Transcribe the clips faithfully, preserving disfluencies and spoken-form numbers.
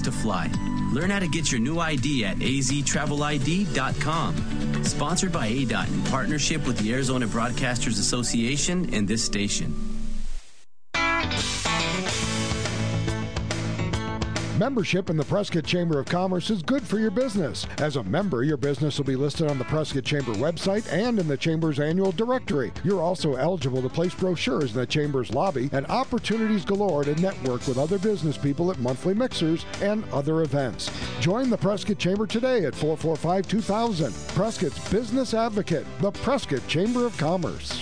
to fly. Learn how to get your new I D at a z travel I D dot com. Sponsored by A D O T in partnership with the Arizona Broadcasters Association and this station. Membership in the Prescott Chamber of Commerce is good for your business. As a member, your business will be listed on the Prescott Chamber website and in the Chamber's annual directory. You're also eligible to place brochures in the Chamber's lobby and opportunities galore to network with other business people at monthly mixers and other events. Join the Prescott Chamber today at four four five, two thousand. Prescott's Business Advocate, the Prescott Chamber of Commerce.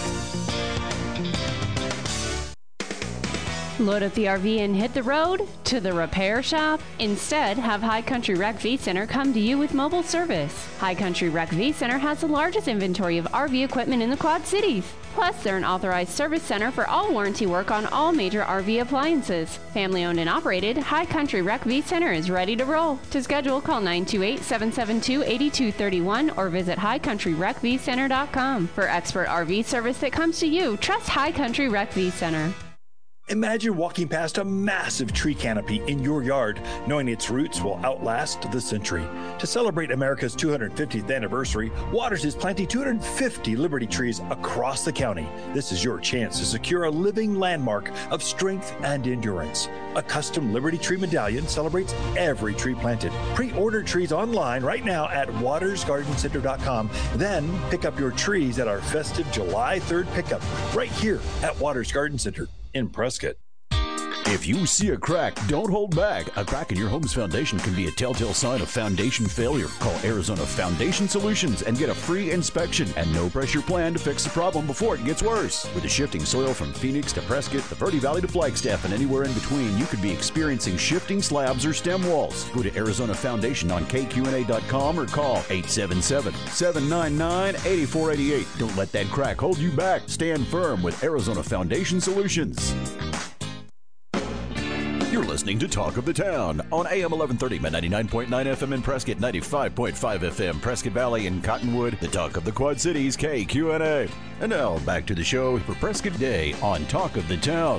Load up the R V and hit the road to the repair shop? Instead, have High Country Rec V Center come to you with mobile service. High Country Rec V Center has the largest inventory of R V equipment in the Quad Cities. Plus, they're an authorized service center for all warranty work on all major R V appliances. Family owned and operated, High Country Rec V Center is ready to roll. To schedule, call nine two eight, seven seven two, eight two three one or visit high country rec v center dot com. For expert R V service that comes to you, trust High Country Rec V Center. Imagine walking past a massive tree canopy in your yard, knowing its roots will outlast the century. To celebrate America's two hundred fiftieth anniversary, Waters is planting two hundred fifty Liberty trees across the county. This is your chance to secure a living landmark of strength and endurance. A custom Liberty Tree medallion celebrates every tree planted. Pre-order trees online right now at waters garden center dot com. Then pick up your trees at our festive July third pickup right here at Waters Garden Center in Prescott. If you see a crack, don't hold back. A crack in your home's foundation can be a telltale sign of foundation failure. Call Arizona Foundation Solutions and get a free inspection and no pressure plan to fix the problem before it gets worse. With the shifting soil from Phoenix to Prescott, the Verde Valley to Flagstaff, and anywhere in between, you could be experiencing shifting slabs or stem walls. Go to Arizona Foundation on K Q N A dot com or call eight seven seven, seven nine nine, eight four eight eight. Don't let that crack hold you back. Stand firm with Arizona Foundation Solutions. You're listening to Talk of the Town on A M eleven thirty, ninety-nine point nine F M in Prescott, ninety-five point five F M, Prescott Valley and Cottonwood, the Talk of the Quad Cities, K Q N A. And now, back to the show for Prescott Day on Talk of the Town.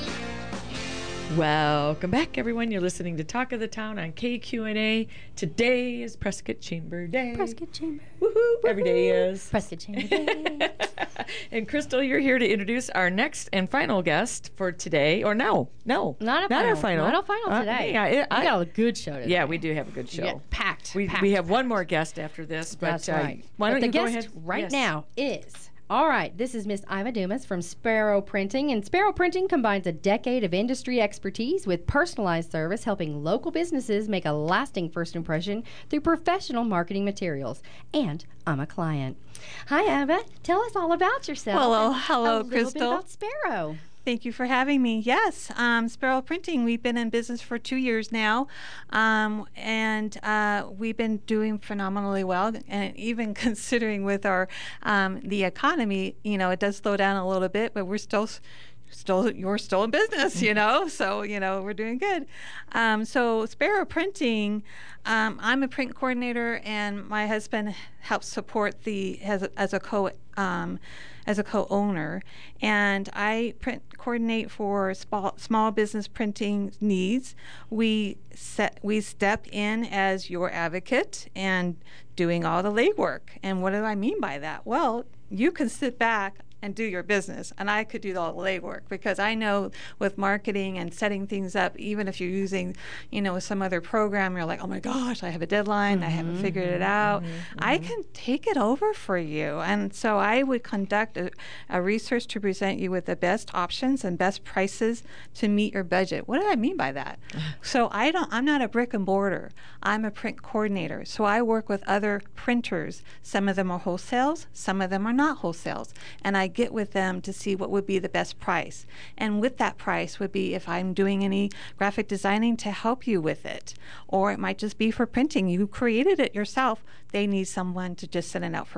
Welcome back, everyone. You're listening to Talk of the Town on K Q N A. Today is Prescott Chamber Day. Prescott Chamber. Woohoo! Woohoo. Every day is. Prescott Chamber Day. And Crystal, you're here to introduce our next and final guest for today. Or no, no. Not a not final. our final. Not a final uh, today. Yeah, it, we I, got a good show today. Yeah, we do have a good show. Yeah, packed. We, packed, we have packed. one more guest after this. But, That's uh, right. Why but don't the you guest go ahead? right Yes. now is... All right, this is Miss Ima Dumas from Sparrow Printing, and Sparrow Printing combines a decade of industry expertise with personalized service, helping local businesses make a lasting first impression through professional marketing materials. And I'm a client. Hi, Ima. Tell us all about yourself. Hello, and hello, a little Crystal. bit about Sparrow. Thank you for having me. Yes, um, Sparrow Printing, we've been in business for two years now, um, and uh, we've been doing phenomenally well. And even considering with our um, the economy, you know, it does slow down a little bit, but we're still still you're still in business, you know, so you know we're doing good. Um, so Sparrow Printing, um, I'm a print coordinator, and my husband helps support the as a, as a co um, as a co-owner, and I print coordinate for small, small business printing needs. We set we step in as your advocate and doing all the legwork. And what do I mean by that? Well, you can sit back and do your business, and I could do all the legwork, because I know with marketing and setting things up, even if you're using, you know, some other program, you're like, oh my gosh, I have a deadline, mm-hmm, I haven't figured it out. Mm-hmm, I can take it over for you. And so I would conduct a, a research to present you with the best options and best prices to meet your budget. What do I mean by that? So I don't, I'm not a brick and mortar. I'm a print coordinator. So I work with other printers. Some of them are wholesales, some of them are not wholesales. And I get with them to see what would be the best price. And with that price would be if I'm doing any graphic designing to help you with it. Or it might just be for printing. You created it yourself. They need someone to just send it out for print.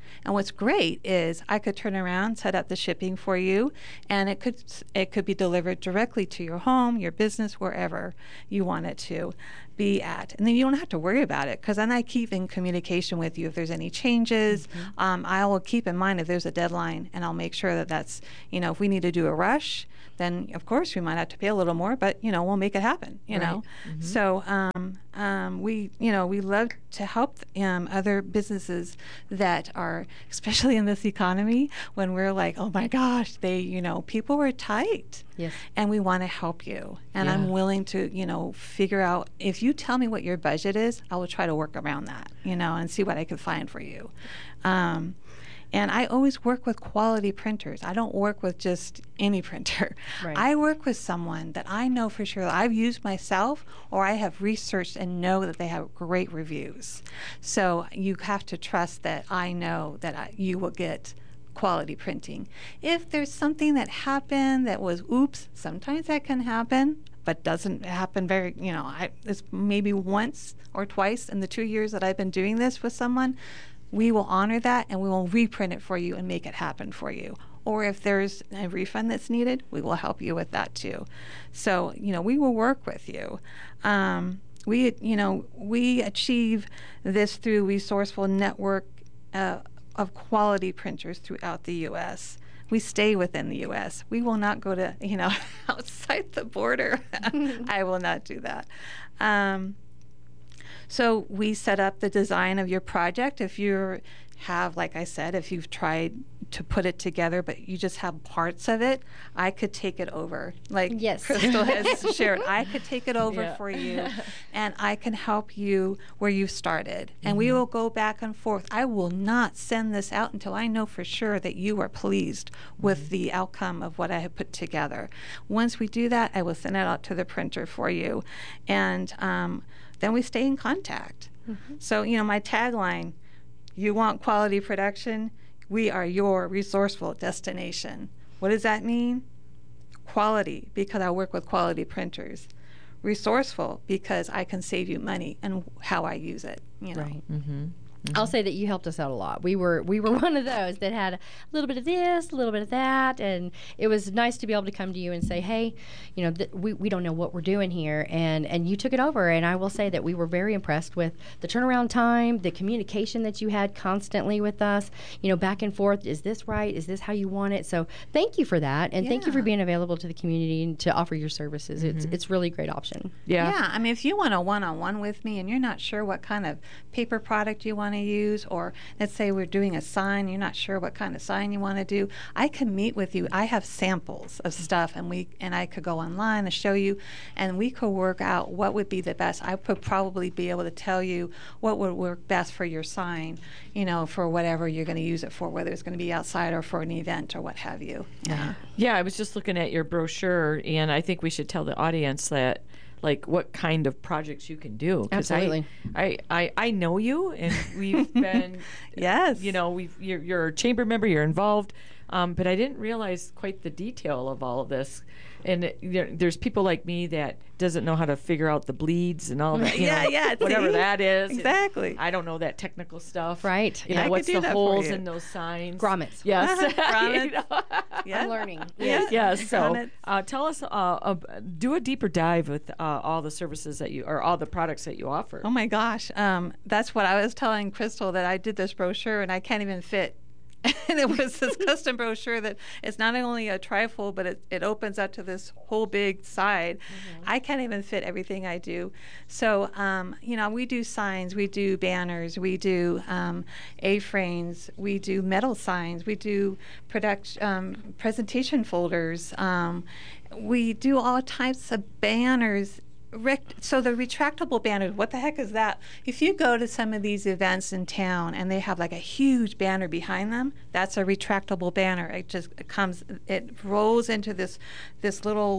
And what's great is I could turn around, set up the shipping for you, and it could it could be delivered directly to your home, your business, wherever you want it to be at. And then you don't have to worry about it, because then I keep in communication with you if there's any changes. Mm-hmm. um, I will keep in mind if there's a deadline, and I'll make sure that that's, you know, if we need to do a rush, then of course we might have to pay a little more, but you know, we'll make it happen, you right. know. Mm-hmm. So um, um, we, you know, we love to help um, other businesses that are, especially in this economy, when we're like, oh my gosh, they, you know, people were tight. Yes. And we want to help you. And Yeah. I'm willing to, you know, figure out, if you tell me what your budget is, I will try to work around that, you know, and see what I can find for you. Um, And I always work with quality printers. I don't work with just any printer. Right. I work with someone that I know for sure that I've used myself, or I have researched and know that they have great reviews. So you have to trust that I know that I, you will get quality printing. If there's something that happened that was oops, sometimes that can happen, but doesn't happen very, you know, I, it's maybe once or twice in the two years that I've been doing this with someone. We will honor that, and we will reprint it for you and make it happen for you. Or if there's a refund that's needed, we will help you with that too. So, you know, we will work with you. Um, we, you know, we achieve this through resourceful network uh, of quality printers throughout the U S We stay within the U S We will not go to, you know, outside the border. I will not do that. Um, So we set up the design of your project. If you have, like I said, if you've tried to put it together, but you just have parts of it, I could take it over. Like yes. Crystal has shared, I could take it over Yeah. for you, and I can help you where you started. And Mm-hmm. we will go back and forth. I will not send this out until I know for sure that you are pleased with Mm-hmm. the outcome of what I have put together. Once we do that, I will send it out to the printer for you. And um, then we stay in contact. Mm-hmm. So, you know, my tagline, you want quality production, we are your resourceful destination. What does that mean? Quality, because I work with quality printers. Resourceful, because I can save you money and how I use it, you know. Right. Mm-hmm. Mm-hmm. I'll say that you helped us out a lot. We were we were one of those that had a little bit of this, a little bit of that, and it was nice to be able to come to you and say, hey, you know, th- we, we don't know what we're doing here, and, and you took it over. And I will say that we were very impressed with the turnaround time, the communication that you had constantly with us, you know, back and forth. Is this right? Is this how you want it? So thank you for that, and Yeah. thank you for being available to the community and to offer your services. Mm-hmm. It's it's really a great option. Yeah. Yeah, I mean, if you want a one-on-one with me and you're not sure what kind of paper product you want to use, or let's say we're doing a sign, you're not sure what kind of sign you want to do, I can meet with you. I have samples of stuff, and we and I could go online and show you, and we could work out what would be the best. I could probably be able to tell you what would work best for your sign, you know, for whatever you're going to use it for, whether it's going to be outside or for an event or what have you. Yeah. Yeah, I was just looking at your brochure, and I think we should tell the audience that, like, what kind of projects you can do. 'Cause Absolutely. I, I, I know you, and we've been, Yes. you know, we've you're, you're a chamber member, you're involved, um, but I didn't realize quite the detail of all of this. And it, you know, there's people like me that doesn't know how to figure out the bleeds and all that. You Yeah, know, yeah, whatever see? that is. Exactly. I don't know that technical stuff. Right. You Yeah, I know, could what's do the that for holes you. in those signs? Grommets. Yes. Grommets. You know? Yeah. I'm learning. Yeah. Yes. So, Grommets. uh, tell us, uh, uh, do a deeper dive with uh, all the services that you, or all the products that you offer. Oh my gosh, um, that's what I was telling Crystal, that I did this brochure and I can't even fit. And it was this custom brochure that it's not only a trifold, but it, it opens up to this whole big side. Mm-hmm. I can't even fit everything I do. So, um, you know, we do signs, we do banners, we do um, A-frames, we do metal signs, we do product, um, presentation folders. Um, we do all types of banners. Rect- so the retractable banners, what the heck is that? If you go to some of these events in town and they have like a huge banner behind them, that's a retractable banner. It just it comes, it rolls into this this little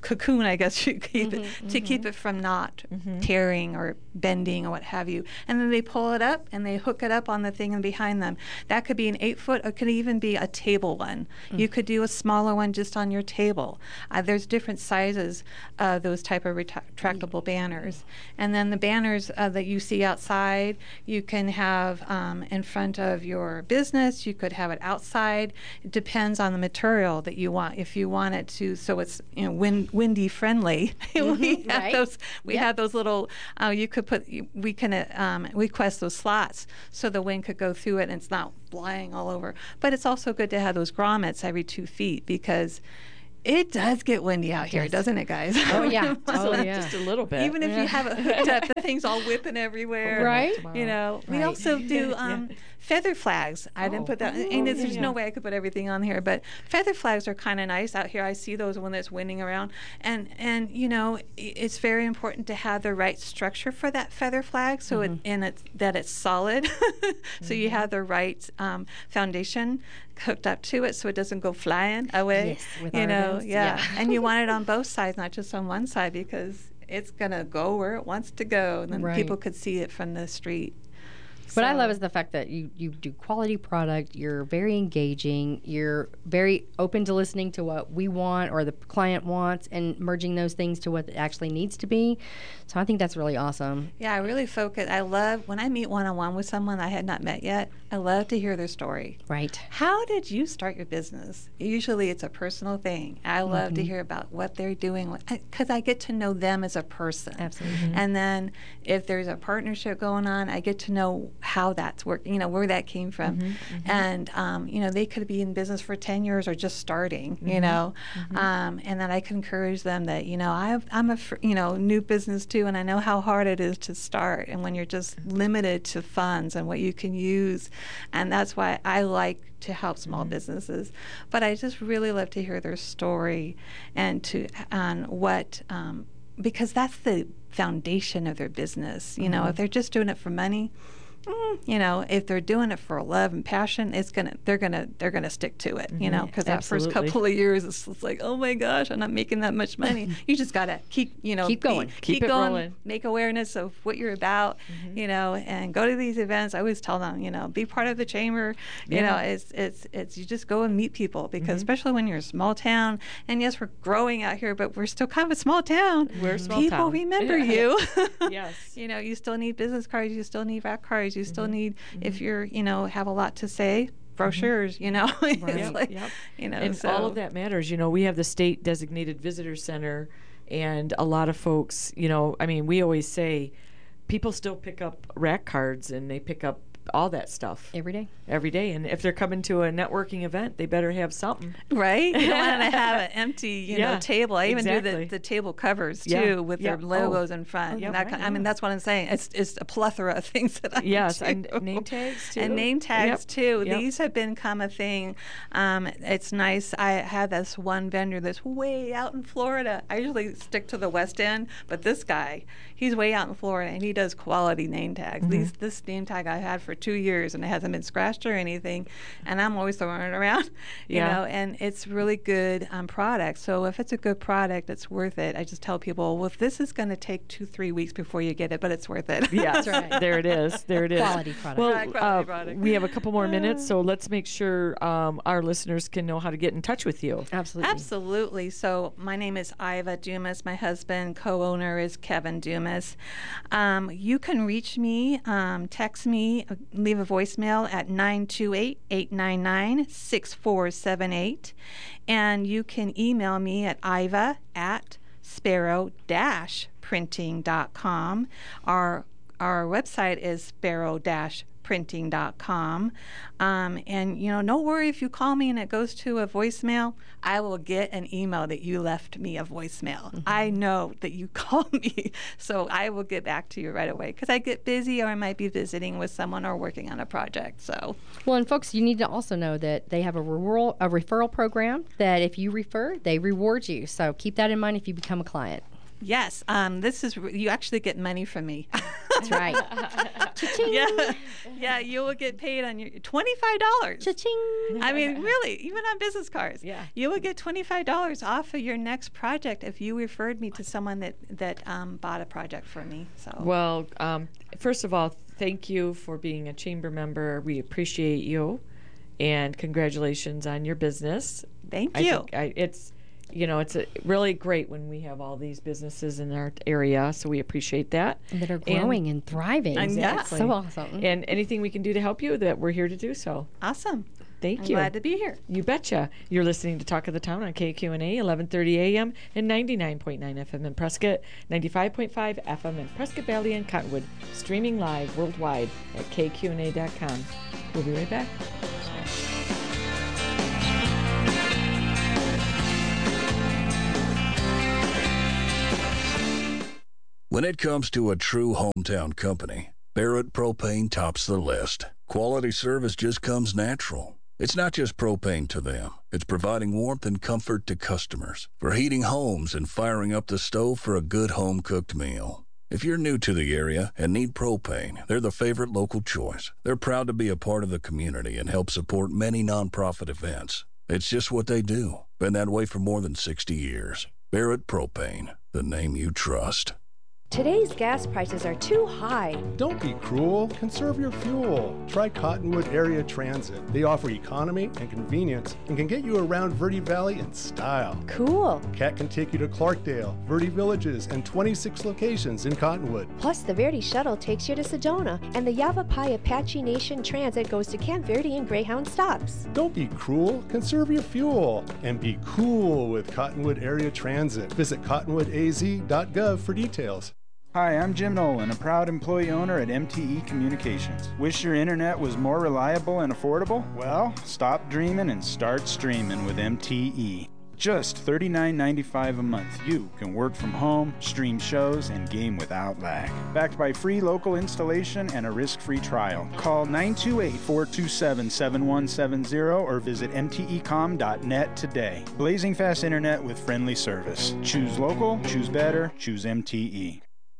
cocoon, I guess you keep Mm-hmm, it, mm-hmm. to keep it from not Mm-hmm. tearing or bending or what have you. And then they pull it up and they hook it up on the thing and behind them. That could be an eight foot, or it could even be a table one. Mm. You could do a smaller one just on your table. Uh, there's different sizes of those type of retractable mm. banners. And then the banners uh, that you see outside, you can have um, in front of your business. You could have it outside. It depends on the material that you want. If you want it to, so it's you know wind, windy friendly. Mm-hmm, we have right. those. We Yep. have those little. Uh, you could put. We can uh, um, request those slots so the wind could go through it and it's not flying all over. But it's also good to have those grommets every two feet because it does get windy out here, Yes. doesn't it, guys? Oh, yeah. Just, Oh, a, yeah. just a little bit. Even if Yeah. you have it hooked up, the thing's all whipping everywhere. Right. You know, we Right. also do um, feather flags. I didn't Oh. put that. Oh, and it's, yeah, there's yeah. no way I could put everything on here, but feather flags are kind of nice out here. I see those when it's winding around, and and you know, i- it's very important to have the right structure for that feather flag, so Mm-hmm. it and it's that it's solid, so Mm-hmm. you have the right um, foundation hooked up to it, so it doesn't go flying away. Yes, with you our know, events, yeah. yeah. And you want it on both sides, not just on one side, because it's gonna go where it wants to go, and then Right. people could see it from the street. What I So- love is the fact that you, you do quality product, you're very engaging, you're very open to listening to what we want or the client wants and merging those things to what it actually needs to be. So I think that's really awesome. Yeah, I really focus. I love when I meet one on one with someone I had not met yet. I love to hear their story. Right. How did you start your business? Usually it's a personal thing. I love to hear about what they're doing because I, I get to know them as a person. Absolutely. And then if there's a partnership going on, I get to know how that's working, you know, where that came from. And, um, you know, they could be in business for ten years or just starting, you know. Um, and then I can encourage them that, you know, I've, I'm a, fr- you know, new business too, and I know how hard it is to start. And when you're just limited to funds and what you can use. And that's why I like to help small businesses. But I just really love to hear their story and to on what, um, because that's the foundation of their business. You know, if they're just doing it for money, mm, you know, if they're doing it for love and passion, it's gonna they're gonna they're gonna stick to it. You know, because that first Absolutely. couple of years, it's just like, oh my gosh, I'm not making that much money. You just gotta keep, you know, Keep be- going. keep, Keep it going, rolling. make awareness of what you're about, you know, and go to these events. I always tell them, you know, be part of the chamber. You Yeah. know, it's it's it's you just go and meet people because especially when you're a small town, and yes, we're growing out here, but we're still kind of a small town. We're a small people town. remember Yeah. you. Yes. You know, you still need business cards, you still need rack cards, you still Mm-hmm. need, if you're, you know, have a lot to say, brochures, you know. it's Yep, like, yep. you know, and so. all of that matters. You know, we have the state designated visitor center, and a lot of folks, you know, I mean, we always say people still pick up rack cards and they pick up all that stuff Every day. every day. And if they're coming to a networking event, they better have something. Right? You don't want to have an empty, you Yeah, know, table. I even do exactly. the, the table covers, too, Yeah, with yeah. their logos Oh. in front. Oh, yeah, and that right, kind, I mean, yeah. that's what I'm saying. It's it's a plethora of things that I Yes, do. and name tags, too. And name tags, Yep, too. yep. These have become a thing. Um, it's nice. I had this one vendor that's way out in Florida. I usually stick to the West End, but this guy, he's way out in Florida, and he does quality name tags. Mm-hmm. These This name tag I had for two years, and it hasn't been scratched or anything, and I'm always throwing it around, you Yeah. know, and it's really good um, product. So if it's a good product, it's worth it. I just tell people, well, if this is going to take two, three weeks before you get it, but it's worth it. Yes, That's right. there it is. There it is. Quality product. Well, Right, quality uh, product. we have a couple more minutes, so let's make sure um, our listeners can know how to get in touch with you. Absolutely. Absolutely. So my name is Iva Dumas. My husband, co-owner, is Kevin Dumas. Um, you can reach me, um, text me, uh, leave a voicemail at nine two eight, eight nine nine, six four seven eight. And you can email me at iva at sparrow dash printing dot com. Our, our website is sparrow dash printing dot com. Um, and, you know, don't worry if you call me and it goes to a voicemail. I will get an email that you left me a voicemail. Mm-hmm. I know that you called me, so I will get back to you right away because I get busy or I might be visiting with someone or working on a project. So, Well, and folks, you need to also know that they have a referral a referral program that if you refer, they reward you. So keep that in mind if you become a client. yes, um, this is, you actually get money from me. That's right. Cha-ching. Yeah, yeah, you will get paid on your twenty-five dollars. Cha-ching. I mean, really, even on business cards. Yeah. You will get twenty-five dollars off of your next project if you referred me to someone that, that um, bought a project for me. So. Well, um, first of all, thank you for being a chamber member. We appreciate you, and congratulations on your business. Thank I you. think I, it's, you know, it's a, really great when we have all these businesses in our area, so we appreciate that. That are growing and, and thriving. Exactly. So awesome. And anything we can do to help you, that we're here to do so. Awesome. Thank I'm you. glad to be here. You betcha. You're listening to Talk of the Town on K Q N A, eleven thirty A M and ninety-nine point nine F M in Prescott, ninety-five point five F M in Prescott Valley and Cottonwood, streaming live worldwide at K Q N A dot com. We'll be right back. When it comes to a true hometown company, Barrett Propane tops the list. Quality service just comes natural. It's not just propane to them. It's providing warmth and comfort to customers, for heating homes and firing up the stove for a good home-cooked meal. If you're new to the area and need propane, they're the favorite local choice. They're proud to be a part of the community and help support many nonprofit events. It's just what they do. Been that way for more than sixty years. Barrett Propane, the name you trust. Today's gas prices are too high. Don't be cruel. Conserve your fuel. Try Cottonwood Area Transit. They offer economy and convenience and can get you around Verde Valley in style. Cool. Cat can take you to Clarkdale, Verde Villages, and twenty-six locations in Cottonwood. Plus, the Verde Shuttle takes you to Sedona, and the Yavapai Apache Nation Transit goes to Camp Verde and Greyhound stops. Don't be cruel. Conserve your fuel. And be cool with Cottonwood Area Transit. Visit cottonwood a z dot gov for details. Hi, I'm Jim Nolan, a proud employee owner at M T E Communications. Wish your internet was more reliable and affordable? Well, stop dreaming and start streaming with M T E. Just thirty-nine ninety-five a month, you can work from home, stream shows, and game without lag. Backed by free local installation and a risk-free trial. Call nine two eight, four two seven, seven one seven zero or visit m t e com dot net today. Blazing fast internet with friendly service. Choose local, choose better, choose M T E.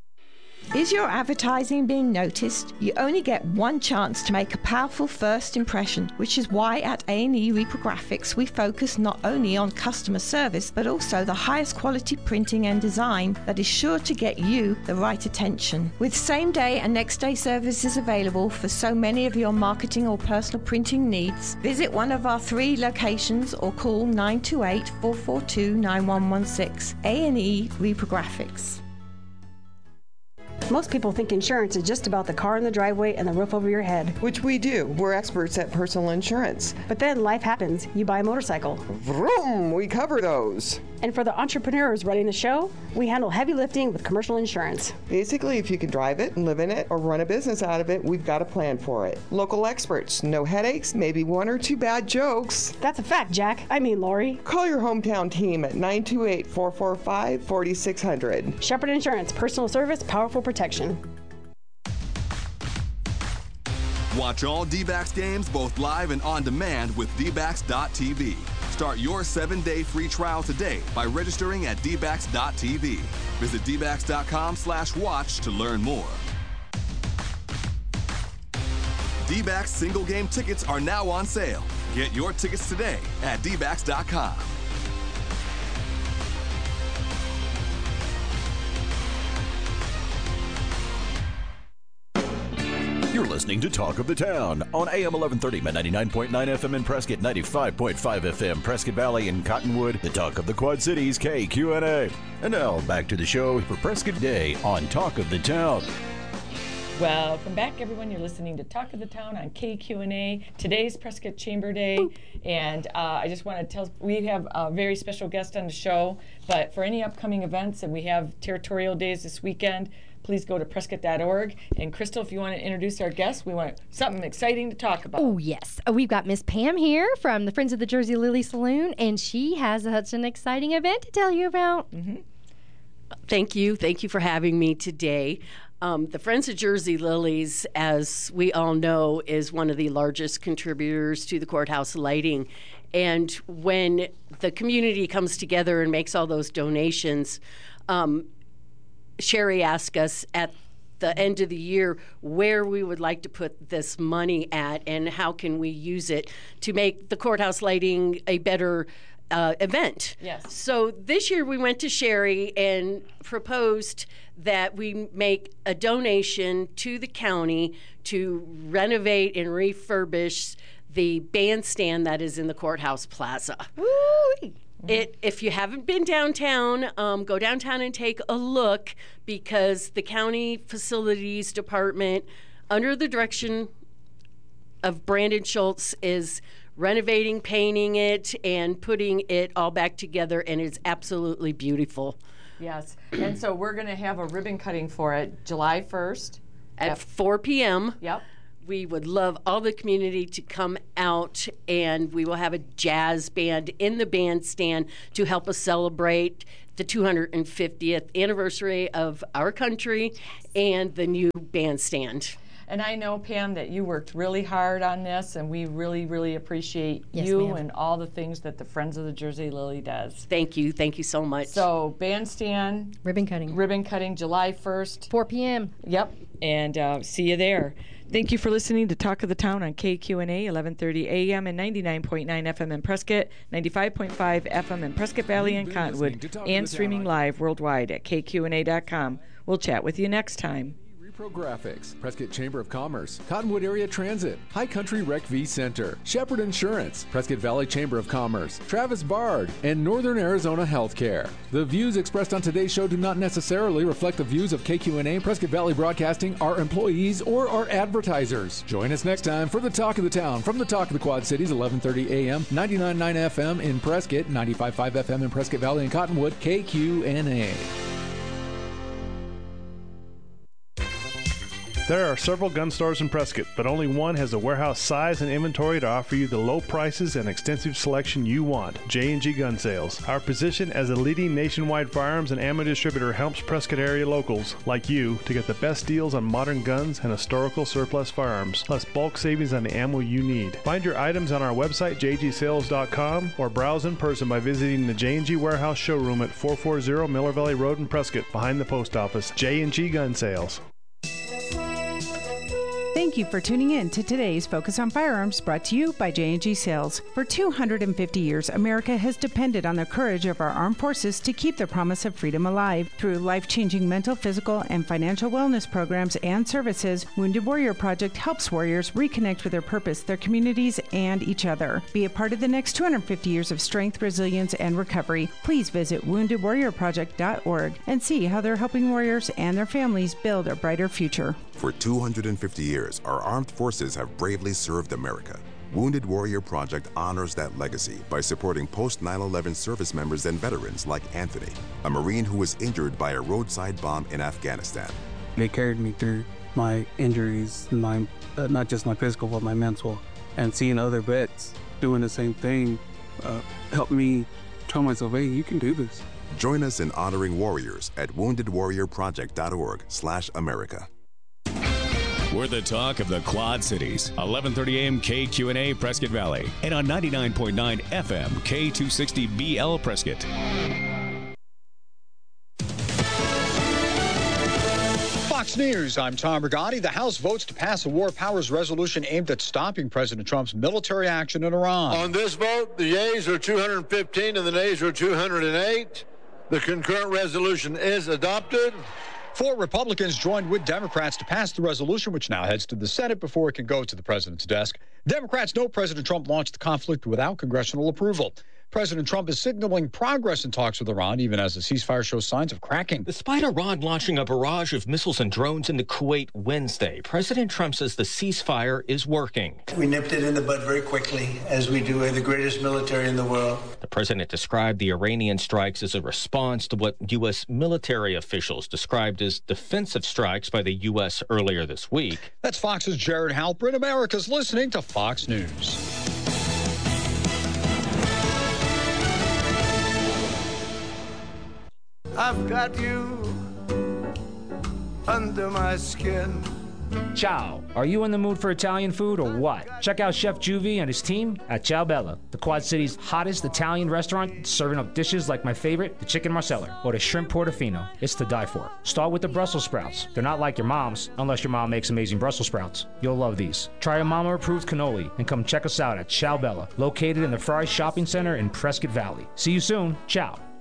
Is your advertising being noticed? You only get one chance to make a powerful first impression, which is why at A and E Reprographics we focus not only on customer service, but also the highest quality printing and design that is sure to get you the right attention. With same day and next day services available for so many of your marketing or personal printing needs, visit one of our three locations or call nine two eight, four four two, nine one one six. A and E Reprographics. Most people think insurance is just about the car in the driveway and the roof over your head. Which we do. We're experts at personal insurance. But then life happens. You buy a motorcycle. Vroom! We cover those. And for the entrepreneurs running the show, we handle heavy lifting with commercial insurance. Basically, if you can drive it, live in it, or run a business out of it, we've got a plan for it. Local experts, no headaches, maybe one or two bad jokes. That's a fact, Jack. I mean, Lori. Call your hometown team at nine two eight, four four five, four six zero zero. Shepherd Insurance, personal service, powerful protection. Watch all D-backs games both live and on demand with D backs dot T V. Start your seven-day free trial today by registering at D backs dot T V. Visit D backs dot com slash watch to learn more. D-backs single game tickets are now on sale. Get your tickets today at D backs dot com. You're listening to Talk of the Town on A M eleven thirty, ninety-nine point nine F M in Prescott, ninety-five point five F M, Prescott Valley and Cottonwood, the Talk of the Quad Cities, K Q N A. And now, back to the show for Prescott Day on Talk of the Town. Welcome back, everyone. You're listening to Talk of the Town on K Q N A. Today's Prescott Chamber Day, and uh, I just want to tell, we have a very special guest on the show, but for any upcoming events, and we have Territorial Days this weekend, please go to prescott dot org. And Crystal, if you want to introduce our guest, we want something exciting to talk about. Oh, yes. Uh, we've got Miss Pam here from the Friends of the Jersey Lily Saloon, and she has such an exciting event to tell you about. Mm-hmm. Thank you. Thank you for having me today. Um, the Friends of Jersey Lilies, as we all know, is one of the largest contributors to the courthouse lighting. And when the community comes together and makes all those donations, um, Sherry asked us at the end of the year where we would like to put this money at and how can we use it to make the courthouse lighting a better uh, event. Yes. So this year we went to Sherry and proposed that we make a donation to the county to renovate and refurbish the bandstand that is in the courthouse plaza. Woo-wee. It, if you haven't been downtown, um, go downtown and take a look, because the county facilities department, under the direction of Brandon Schultz, is renovating, painting it, and putting it all back together, and it's absolutely beautiful. Yes, and so we're going to have a ribbon cutting for it July first. At, at four p.m. Yep. We would love all the community to come out, and we will have a jazz band in the bandstand to help us celebrate the two hundred fiftieth anniversary of our country and the new bandstand. And I know, Pam, that you worked really hard on this, and we really, really appreciate Yes, you ma'am. and all the things that the Friends of the Jersey Lily does. Thank you. Thank you so much. So, bandstand. Ribbon cutting. Ribbon cutting, July first. four p.m. Yep. And uh, see you there. Thank you for listening to Talk of the Town on K Q N A, eleven thirty a.m. and ninety-nine point nine F M in Prescott, ninety-five point five F M in Prescott Valley and Cottonwood, and streaming live worldwide at K Q N A dot com. We'll chat with you next time. Repro Graphics, Prescott Chamber of Commerce, Cottonwood Area Transit, High Country Rec V Center, Shepherd Insurance, Prescott Valley Chamber of Commerce, Travis Bard, and Northern Arizona Healthcare. The views expressed on today's show do not necessarily reflect the views of K Q N A, Prescott Valley Broadcasting, our employees, or our advertisers. Join us next time for the Talk of the Town from the Talk of the Quad Cities, eleven thirty a.m., ninety-nine point nine F M in Prescott, ninety-five point five F M in Prescott Valley and Cottonwood, K Q N A. There are several gun stores in Prescott, but only one has the warehouse size and inventory to offer you the low prices and extensive selection you want. J and G Gun Sales. Our position as a leading nationwide firearms and ammo distributor helps Prescott area locals like you to get the best deals on modern guns and historical surplus firearms, plus bulk savings on the ammo you need. Find your items on our website, j g sales dot com, or browse in person by visiting the J and G Warehouse showroom at four forty Miller Valley Road in Prescott, behind the post office. J and G Gun Sales. Thank you for tuning in to today's Focus on Firearms, brought to you by J and G Sales. For two hundred fifty years, America has depended on the courage of our armed forces to keep the promise of freedom alive. Through life-changing mental, physical, and financial wellness programs and services, Wounded Warrior Project helps warriors reconnect with their purpose, their communities, and each other. Be a part of the next two hundred fifty years of strength, resilience, and recovery. Please visit wounded warrior project dot org and see how they're helping warriors and their families build a brighter future. For two hundred fifty years, our armed forces have bravely served America. Wounded Warrior Project honors that legacy by supporting post nine eleven service members and veterans like Anthony, a Marine who was injured by a roadside bomb in Afghanistan. They carried me through my injuries, my uh, not just my physical, but my mental. And seeing other vets doing the same thing uh, helped me tell myself, hey, you can do this. Join us in honoring warriors at wounded warrior project dot org slash America. We're the talk of the Quad Cities, eleven thirty a.m. K Q N A Prescott Valley, and on ninety-nine point nine F M K two sixty B L Prescott. Fox News, I'm Tom Brigatti. The House votes to pass a war powers resolution aimed at stopping President Trump's military action in Iran. On this vote, the yeas are two hundred fifteen and the nays are two hundred eight. The concurrent resolution is adopted. Four Republicans joined with Democrats to pass the resolution, which now heads to the Senate before it can go to the president's desk. Democrats know President Trump launched the conflict without congressional approval. President Trump is signaling progress in talks with Iran, even as the ceasefire shows signs of cracking. Despite Iran launching a barrage of missiles and drones into Kuwait Wednesday, President Trump says the ceasefire is working. We nipped it in the bud very quickly, as we do. We have the greatest military in the world. The president described the Iranian strikes as a response to what U S military officials described as defensive strikes by the U S earlier this week. That's Fox's Jared Halpern. America's listening to Fox News. I've got you under my skin. Ciao. Are you in the mood for Italian food or what? Check out Chef Juvie and his team at Ciao Bella, the Quad City's hottest Italian restaurant, serving up dishes like my favorite, the chicken marsala, or the shrimp portofino. It's to die for. Start with the Brussels sprouts. They're not like your mom's, unless your mom makes amazing Brussels sprouts. You'll love these. Try a mama-approved cannoli and come check us out at Ciao Bella, located in the Fry Shopping Center in Prescott Valley. See you soon. Ciao.